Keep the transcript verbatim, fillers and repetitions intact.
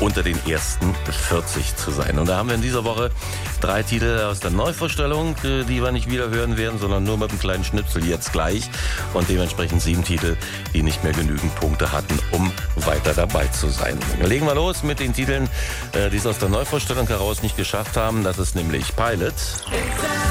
unter den ersten vierzig zu sein. Und da haben wir in dieser Woche drei Titel aus der Neuvorstellung, die wir nicht wieder hören werden, sondern nur mit einem kleinen Schnipsel jetzt gleich. Und dementsprechend sieben Titel, die nicht mehr genügend Punkte hatten, um weiter dabei zu sein. Legen wir los mit den Titeln, die es aus der Neuvorstellung heraus nicht geschafft haben. Das ist nämlich Pilot.